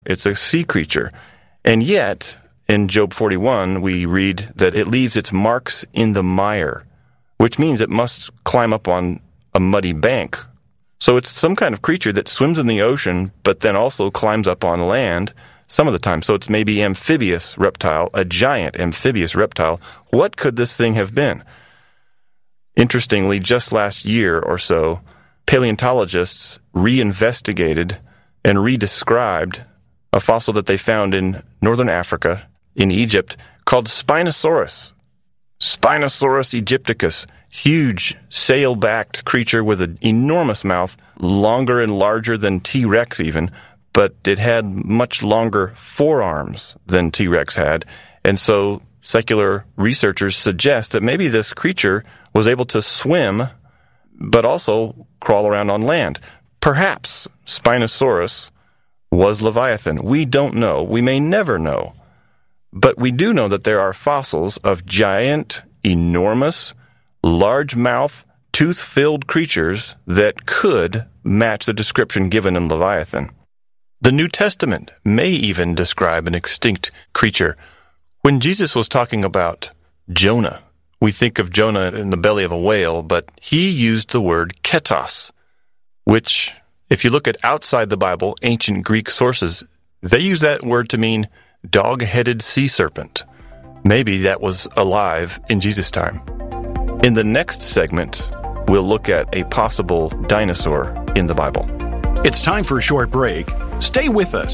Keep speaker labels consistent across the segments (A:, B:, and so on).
A: It's a sea creature. And yet, in Job 41, we read that it leaves its marks in the mire, which means it must climb up on a muddy bank. So it's some kind of creature that swims in the ocean, but then also climbs up on land some of the time. So it's maybe amphibious reptile, a giant amphibious reptile. What could this thing have been? Interestingly, just last year or so, paleontologists reinvestigated and redescribed a fossil that they found in northern Africa, in Egypt, called Spinosaurus. Spinosaurus aegypticus, huge sail-backed creature with an enormous mouth, longer and larger than T-Rex even, but it had much longer forearms than T-Rex had. And so secular researchers suggest that maybe this creature was able to swim, but also crawl around on land. Perhaps Spinosaurus was Leviathan. We don't know. We may never know. But we do know that there are fossils of giant, enormous, large-mouth, tooth-filled creatures that could match the description given in Leviathan. The New Testament may even describe an extinct creature. When Jesus was talking about Jonah, we think of Jonah in the belly of a whale, but he used the word ketos, which, if you look at outside the Bible, ancient Greek sources, they use that word to mean dog-headed sea serpent. Maybe that was alive in Jesus' time. In the next segment, we'll look at a possible dinosaur in the Bible.
B: It's time for a short break. Stay with us.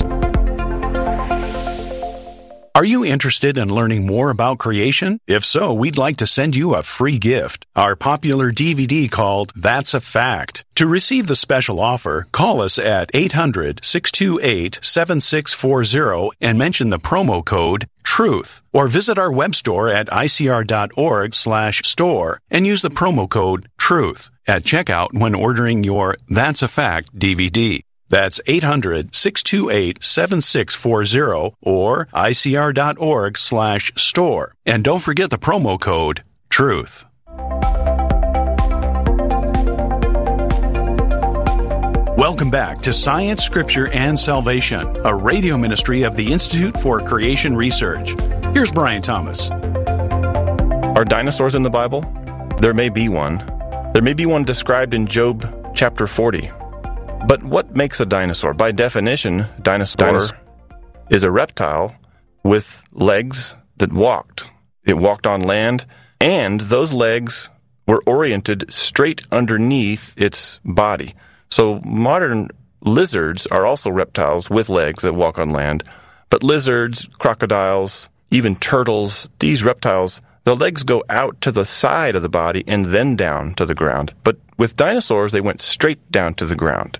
B: Are you interested in learning more about creation? If so, we'd like to send you a free gift, our popular DVD called That's a Fact. To receive the special offer, call us at 800-628-7640 and mention the promo code TRUTH, or visit our web store at icr.org/store and use the promo code TRUTH at checkout when ordering your That's a Fact DVD. That's 800-628-7640 or icr.org/store. And don't forget the promo code TRUTH. Welcome back to Science, Scripture, and Salvation, a radio ministry of the Institute for Creation Research. Here's Brian Thomas.
A: Are dinosaurs in the Bible? There may be one. There may be one described in Job chapter 40. But what makes a dinosaur? By definition, dinosaur is a reptile with legs that walked. It walked on land, and those legs were oriented straight underneath its body. So modern lizards are also reptiles with legs that walk on land. But lizards, crocodiles, even turtles, these reptiles, the legs go out to the side of the body and then down to the ground. But with dinosaurs, they went straight down to the ground.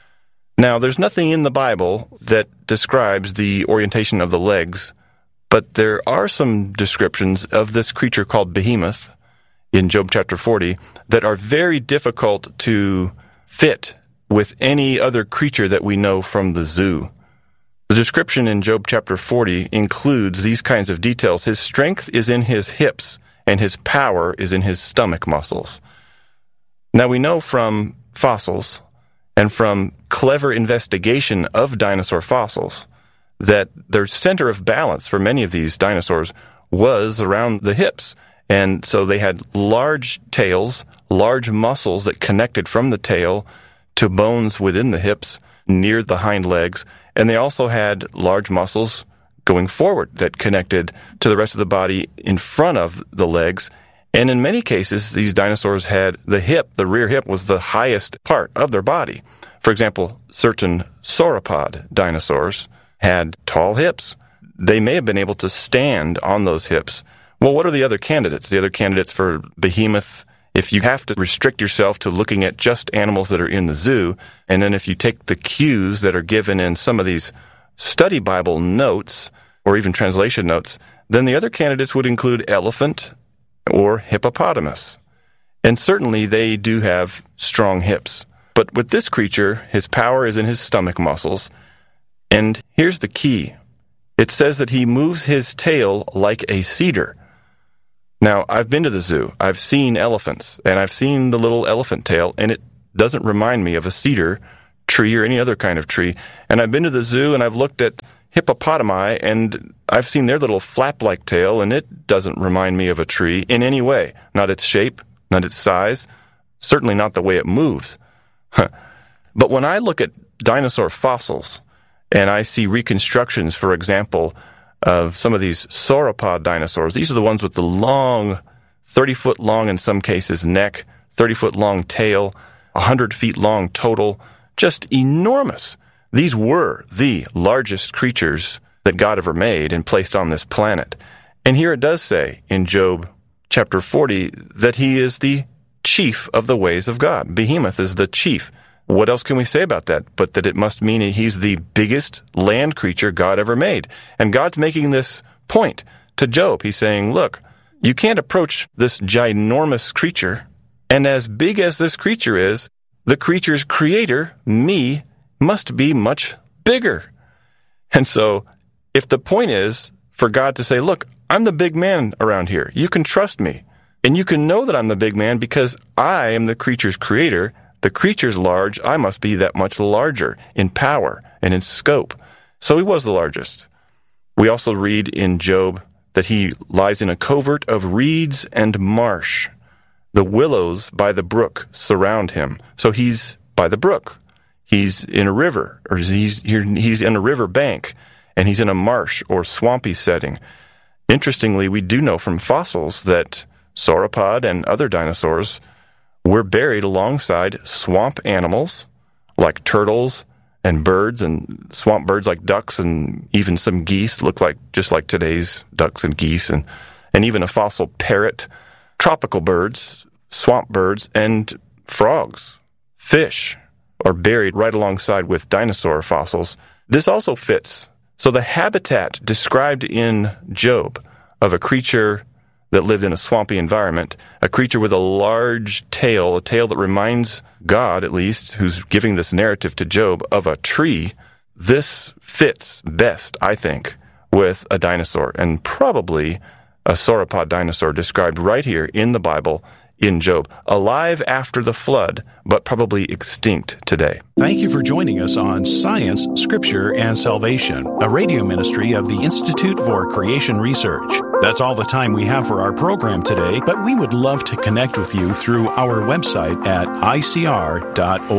A: Now, there's nothing in the Bible that describes the orientation of the legs, but there are some descriptions of this creature called Behemoth in Job chapter 40 that are very difficult to fit with any other creature that we know from the zoo. The description in Job chapter 40 includes these kinds of details. His strength is in his hips, and his power is in his stomach muscles. Now, we know from fossils and from clever investigation of dinosaur fossils that their center of balance for many of these dinosaurs was around the hips. And so they had large tails, large muscles that connected from the tail to bones within the hips near the hind legs. And they also had large muscles going forward that connected to the rest of the body in front of the legs. And in many cases, these dinosaurs had the hip, the rear hip, was the highest part of their body. For example, certain sauropod dinosaurs had tall hips. They may have been able to stand on those hips. Well, what are the other candidates? The other candidates for Behemoth, if you have to restrict yourself to looking at just animals that are in the zoo, and then if you take the cues that are given in some of these study Bible notes, or even translation notes, then the other candidates would include elephant or hippopotamus. And certainly they do have strong hips. But with this creature, his power is in his stomach muscles. And here's the key. It says that he moves his tail like a cedar. Now, I've been to the zoo. I've seen elephants, and I've seen the little elephant tail, and it doesn't remind me of a cedar tree or any other kind of tree. And I've been to the zoo and I've looked at hippopotami, and I've seen their little flap-like tail, and it doesn't remind me of a tree in any way. Not its shape, not its size, certainly not the way it moves. But when I look at dinosaur fossils, and I see reconstructions, for example, of some of these sauropod dinosaurs, these are the ones with the long, 30-foot long in some cases neck, 30-foot long tail, 100 feet long total, just enormous. These were the largest creatures that God ever made and placed on this planet. And here it does say in Job chapter 40 that he is the chief of the ways of God. Behemoth is the chief. What else can we say about that but that it must mean he's the biggest land creature God ever made? And God's making this point to Job. He's saying, look, you can't approach this ginormous creature, and as big as this creature is, the creature's creator, me, must be much bigger. And so, if the point is for God to say, look, I'm the big man around here. You can trust me. And you can know that I'm the big man because I am the creature's creator. The creature's large. I must be that much larger in power and in scope. So he was the largest. We also read in Job that he lies in a covert of reeds and marsh. The willows by the brook surround him. So he's by the brook. He's in a river, or he's in a river bank, and he's in a marsh or swampy setting. Interestingly, we do know from fossils that sauropod and other dinosaurs were buried alongside swamp animals like turtles and birds, and swamp birds like ducks, and even some geese look like just like today's ducks and geese, and even a fossil parrot, tropical birds, swamp birds, and frogs, fish are buried right alongside with dinosaur fossils. This also fits. So the habitat described in Job of a creature that lived in a swampy environment, a creature with a large tail, a tail that reminds God, at least, who's giving this narrative to Job, of a tree, this fits best, I think, with a dinosaur, and probably a sauropod dinosaur described right here in the Bible in Job, alive after the flood, but probably extinct today.
B: Thank you for joining us on Science, Scripture, and Salvation, a radio ministry of the Institute for Creation Research. That's all the time we have for our program today, but we would love to connect with you through our website at icr.org.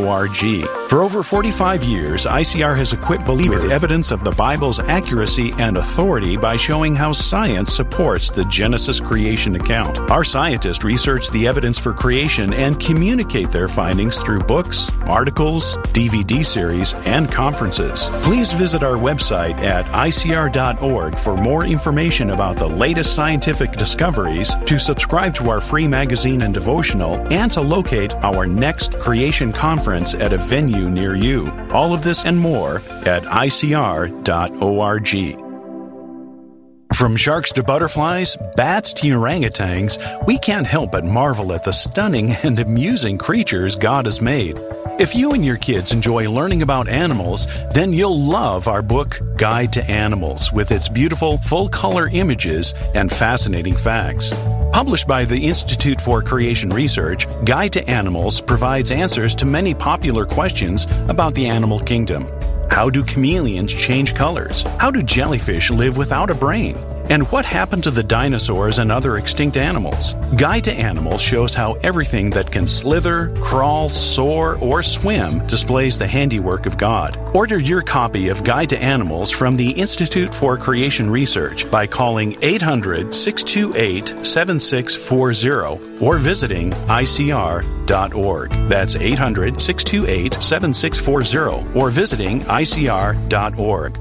B: For over 45 years, ICR has equipped believers with evidence of the Bible's accuracy and authority by showing how science supports the Genesis creation account. Our scientists research the evidence for creation and communicate their findings through books, articles, DVD series, and conferences. Please visit our website at icr.org for more information about the latest scientific discoveries, to subscribe to our free magazine and devotional, and to locate our next creation conference at a venue near you. All of this and more at icr.org. From sharks to butterflies, bats to orangutans, we can't help but marvel at the stunning and amusing creatures God has made. If you and your kids enjoy learning about animals, then you'll love our book, Guide to Animals, with its beautiful, full-color images and fascinating facts. Published by the Institute for Creation Research, Guide to Animals provides answers to many popular questions about the animal kingdom. How do chameleons change colors? How do jellyfish live without a brain? And what happened to the dinosaurs and other extinct animals? Guide to Animals shows how everything that can slither, crawl, soar, or swim displays the handiwork of God. Order your copy of Guide to Animals from the Institute for Creation Research by calling 800-628-7640 or visiting icr.org. That's 800-628-7640 or visiting icr.org.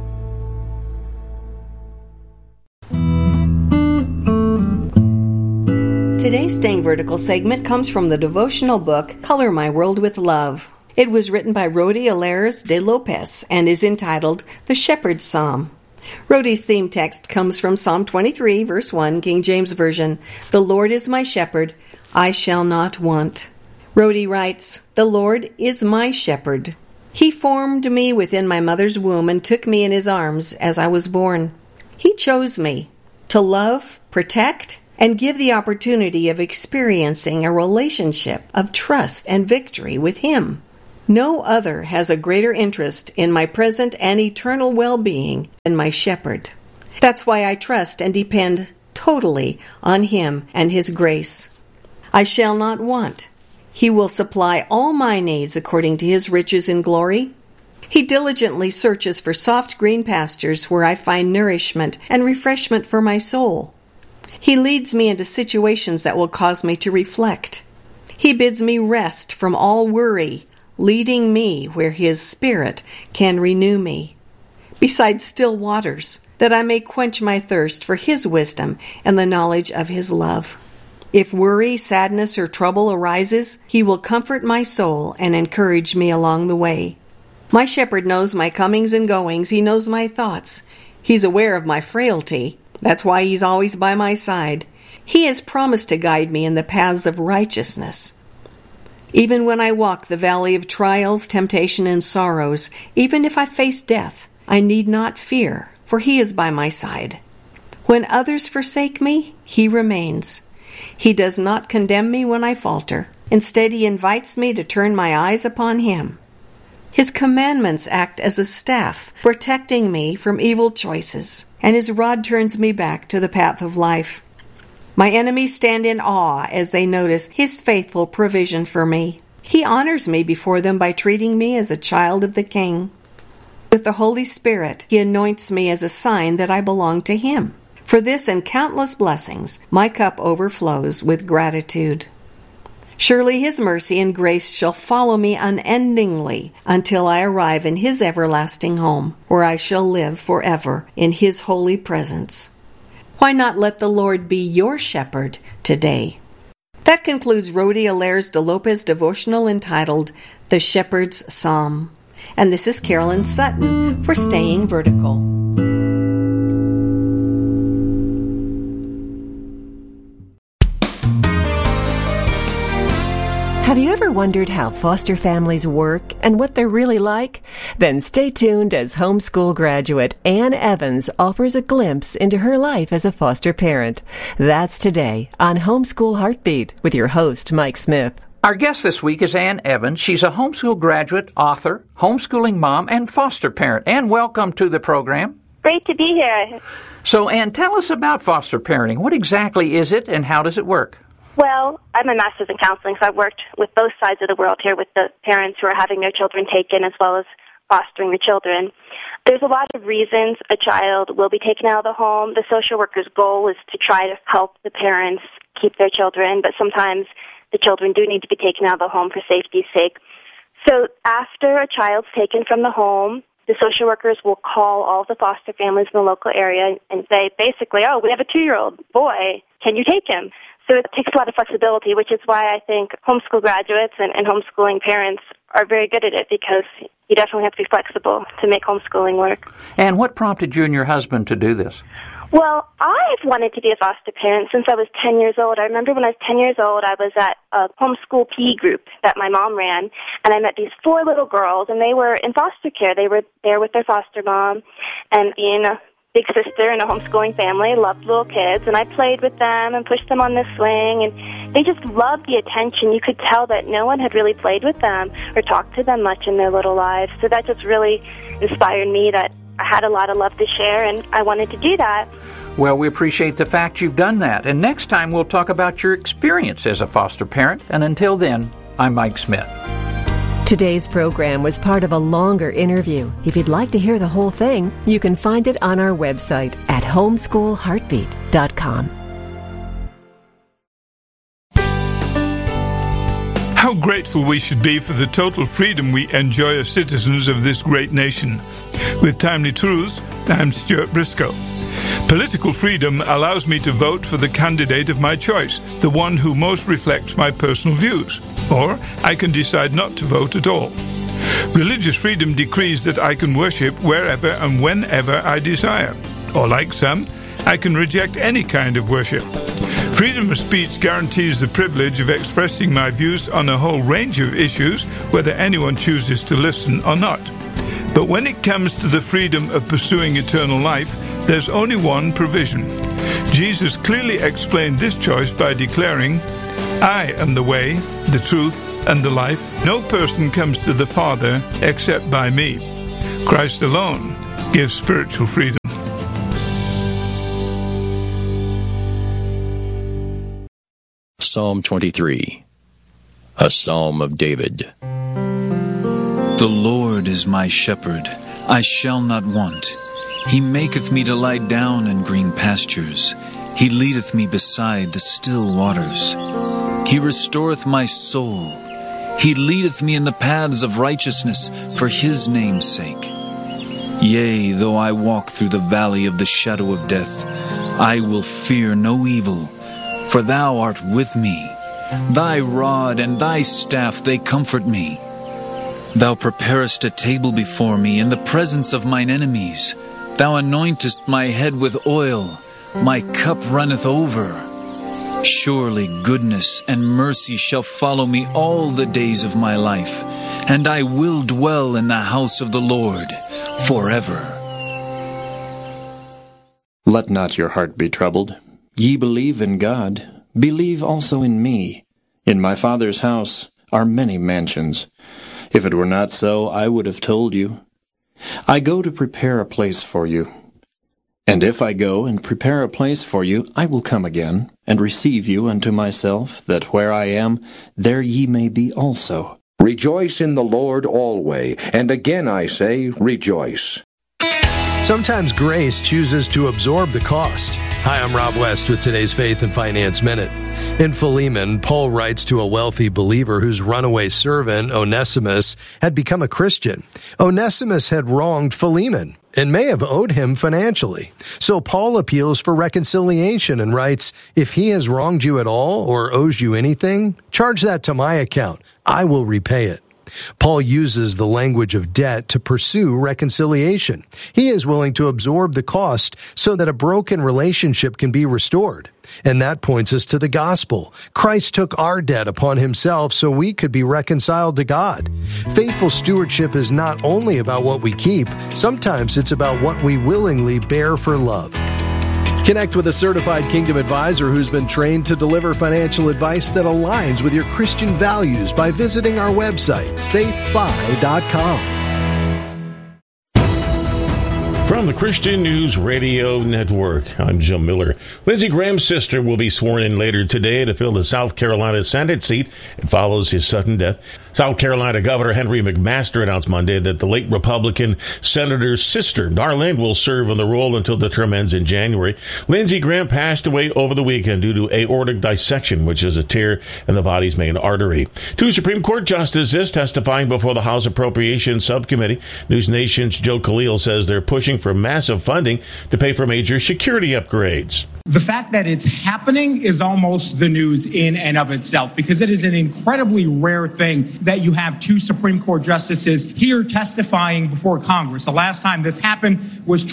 C: Today's Staying Vertical segment comes from the devotional book, Color My World with Love. It was written by Rodi Alares de Lopez and is entitled The Shepherd's Psalm. Rodi's theme text comes from Psalm 23, verse 1, King James Version. The Lord is my shepherd, I shall not want. Rodi writes, The Lord is my shepherd. He formed me within my mother's womb and took me in his arms as I was born. He chose me to love, protect, and give the opportunity of experiencing a relationship of trust and victory with him. No other has a greater interest in my present and eternal well-being than my shepherd. That's why I trust and depend totally on him and his grace. I shall not want. He will supply all my needs according to his riches in glory. He diligently searches for soft green pastures where I find nourishment and refreshment for my soul. He leads me into situations that will cause me to reflect. He bids me rest from all worry, leading me where his Spirit can renew me, beside still waters, that I may quench my thirst for his wisdom and the knowledge of his love. If worry, sadness, or trouble arises, he will comfort my soul and encourage me along the way. My shepherd knows my comings and goings. He knows my thoughts. He's aware of my frailty. That's why he's always by my side. He has promised to guide me in the paths of righteousness. Even when I walk the valley of trials, temptation, and sorrows, even if I face death, I need not fear, for he is by my side. When others forsake me, he remains. He does not condemn me when I falter. Instead, he invites me to turn my eyes upon him. His commandments act as a staff, protecting me from evil choices, and his rod turns me back to the path of life. My enemies stand in awe as they notice his faithful provision for me. He honors me before them by treating me as a child of the King. With the Holy Spirit, he anoints me as a sign that I belong to him. For this and countless blessings, my cup overflows with gratitude. Surely his mercy and grace shall follow me unendingly until I arrive in his everlasting home, where I shall live forever in his holy presence. Why not let the Lord be your shepherd today? That concludes Rhody Allaire's de Lopez devotional entitled The Shepherd's Psalm. And this is Carolyn Sutton for Staying Vertical.
D: Have you ever wondered how foster families work and what they're really like? Then stay tuned as homeschool graduate Ann Evans offers a glimpse into her life as a foster parent. That's today on Homeschool Heartbeat with your host, Mike Smith.
E: Our guest this week is Ann Evans. She's a homeschool graduate, author, homeschooling mom, and foster parent. Ann, welcome to the program.
F: Great to be here.
E: So, Ann, tell us about foster parenting. What exactly is it and how does it work?
F: Well, I'm a master's in counseling, so I've worked with both sides of the world here with the parents who are having their children taken as well as fostering the children. There's a lot of reasons a child will be taken out of the home. The social worker's goal is to try to help the parents keep their children, but sometimes the children do need to be taken out of the home for safety's sake. So after a child's taken from the home, the social workers will call all the foster families in the local area and say, basically, oh, we have a 2-year-old boy. Can you take him? So it takes a lot of flexibility, which is why I think homeschool graduates and homeschooling parents are very good at it, because you definitely have to be flexible to make homeschooling work.
E: And what prompted you and your husband to do this?
F: Well, I've wanted to be a foster parent since I was 10 years old. I remember when I was 10 years old, I was at a homeschool PE group that my mom ran, and I met these 4 little girls, and they were in foster care. They were there with their foster mom, and being a big sister in a homeschooling family, loved little kids, and I played with them and pushed them on the swing, and they just loved the attention. You could tell that no one had really played with them or talked to them much in their little lives. So that just really inspired me that I had a lot of love to share, and I wanted to do that.
E: Well, we appreciate the fact you've done that. And next time we'll talk about your experience as a foster parent. And until then, I'm Mike Smith.
D: Today's program was part of a longer interview. If you'd like to hear the whole thing, you can find it on our website at homeschoolheartbeat.com.
G: How grateful we should be for the total freedom we enjoy as citizens of this great nation. With Timely Truths, I'm Stuart Briscoe. Political freedom allows me to vote for the candidate of my choice, the one who most reflects my personal views. Or I can decide not to vote at all. Religious freedom decrees that I can worship wherever and whenever I desire. Or like some, I can reject any kind of worship. Freedom of speech guarantees the privilege of expressing my views on a whole range of issues, whether anyone chooses to listen or not. But when it comes to the freedom of pursuing eternal life, there's only one provision. Jesus clearly explained this choice by declaring, I am the way, the truth, and the life. No person comes to the Father except by me. Christ alone gives spiritual freedom.
H: Psalm 23, a psalm of David.
I: The Lord is my shepherd, I shall not want. He maketh me to lie down in green pastures. He leadeth me beside the still waters. He restoreth my soul. He leadeth me in the paths of righteousness for his name's sake. Yea, though I walk through the valley of the shadow of death, I will fear no evil, for thou art with me. Thy rod and thy staff, they comfort me. Thou preparest a table before me in the presence of mine enemies. Thou anointest my head with oil. My cup runneth over. Surely goodness and mercy shall follow me all the days of my life, and I will dwell in the house of the Lord forever.
H: Let not your heart be troubled. Ye believe in God, believe also in me. In my Father's house are many mansions. If it were not so, I would have told you. I go to prepare a place for you. And if I go and prepare a place for you, I will come again, and receive you unto myself, that where I am, there ye may be also.
J: Rejoice in the Lord always, and again I say, rejoice.
K: Sometimes grace chooses to absorb the cost. Hi, I'm Rob West with today's Faith and Finance Minute. In Philemon, Paul writes to a wealthy believer whose runaway servant, Onesimus, had become a Christian. Onesimus had wronged Philemon and may have owed him financially. So Paul appeals for reconciliation and writes, "If he has wronged you at all or owes you anything, charge that to my account. I will repay it." Paul uses the language of debt to pursue reconciliation. He is willing to absorb the cost so that a broken relationship can be restored. And that points us to the gospel. Christ took our debt upon himself so we could be reconciled to God. Faithful stewardship is not only about what we keep, sometimes it's about what we willingly bear for love. Connect with a certified Kingdom advisor who's been trained to deliver financial advice that aligns with your Christian values by visiting our website, faithfi.com.
L: From the Christian News Radio Network, I'm Jim Miller. Lindsey Graham's sister will be sworn in later today to fill the South Carolina Senate seat. It follows his sudden death. South Carolina Governor Henry McMaster announced Monday that the late Republican senator's sister, Darlene, will serve in the role until the term ends in January. Lindsey Graham passed away over the weekend due to aortic dissection, which is a tear in the body's main artery. Two Supreme Court justices testifying before the House Appropriations Subcommittee. News Nation's Joe Khalil says they're pushing for massive funding to pay for major security upgrades.
M: The fact that it's happening is almost the news in and of itself, because it is an incredibly rare thing that you have two Supreme Court justices here testifying before Congress. The last time this happened was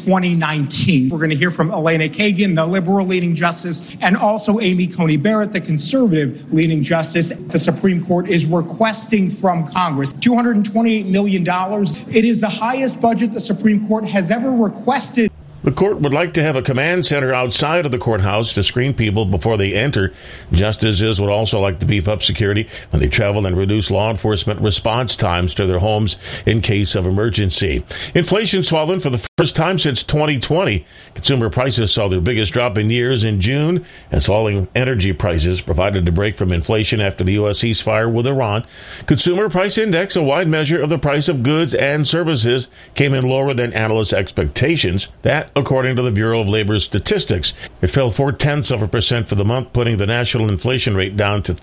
M: 2019. We're going to hear from Elena Kagan, the liberal leading justice, and also Amy Coney Barrett, the conservative leading justice. The Supreme Court is requesting from Congress $228 million. It is the highest budget the Supreme Court has ever requested.
L: The court would like to have a command center outside of the courthouse to screen people before they enter. Justices would also like to beef up security when they travel and reduce law enforcement response times to their homes in case of emergency. Inflation's fallen for the first time since 2020. Consumer prices saw their biggest drop in years in June as falling energy prices provided a break from inflation after the U.S. ceasefire with Iran. Consumer Price Index, a wide measure of the price of goods and services, came in lower than analysts' expectations. That, according to the Bureau of Labor Statistics, it fell 0.4% for the month, putting the national inflation rate down to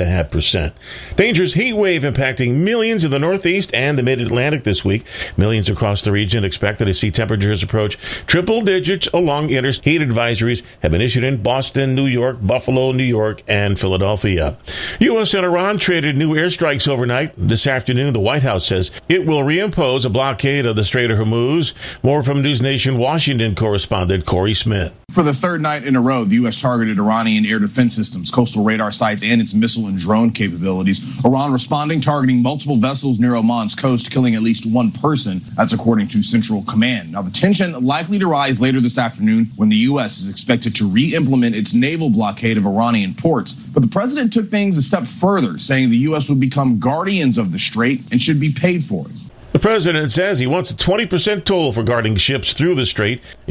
L: 3.5%. Dangerous heat wave impacting millions in the Northeast and the Mid-Atlantic this week. Millions across the region expected to see temperatures approach triple digits along interstate. Heat advisories have been issued in Boston, New York, Buffalo, New York, and Philadelphia. U.S. and Iran traded new airstrikes overnight. This afternoon, the White House says it will reimpose a blockade of the Strait of Hormuz. More from News Nation Washington correspondent Corey Smith.
N: For the third night in a row, the U.S. targeted Iranian air defense systems, coastal radar sites, and its missile and drone capabilities. Iran responding, targeting multiple vessels near Oman's coast, killing at least one person. That's according to Central Command. Now, the tension likely to rise later this afternoon when the U.S. is expected to re-implement its naval blockade of Iranian ports. But the president took things a step further, saying the U.S. would become guardians of the strait and should be paid for it.
L: The president says he wants a 20% toll for guarding ships through the strait.